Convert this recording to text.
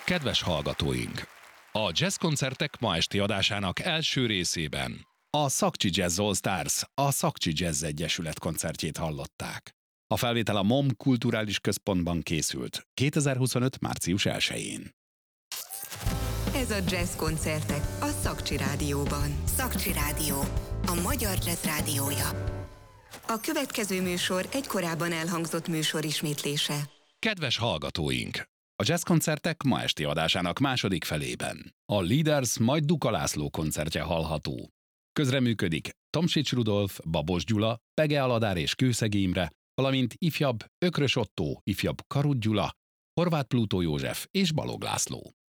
Kedves hallgatóink! A jazzkoncertek ma esti adásának első részében a Szakcsi Jazz All Stars, a Szakcsi Jazz Egyesület koncertjét hallották. A felvétel a MOM Kulturális Központban készült 2025. március 1-én. Ez a Jazz koncertek a Szakcsi Rádióban. Szakcsi Rádió, a magyar jazz rádiója. A következő műsor egy korábban elhangzott műsor ismétlése. Kedves hallgatóink! A jazzkoncertek ma esti adásának második felében a Leaders, majd Duka László koncertje hallható. Közreműködik Tomsics Rudolf, Babos Gyula, Pege Aladár és Kőszegi Imre, valamint ifjabb Ökrös Ottó, ifjabb Karuth Gyula, Horváth Plutó József és Balogh László.